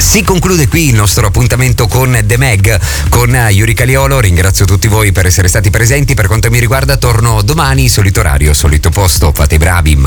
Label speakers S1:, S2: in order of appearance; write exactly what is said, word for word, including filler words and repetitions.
S1: Si conclude qui il nostro appuntamento con The Meg, con Yuri Caliolo. Ringrazio tutti voi per essere stati presenti. Per quanto mi riguarda torno domani, solito orario, solito posto. Fate i bravi, ma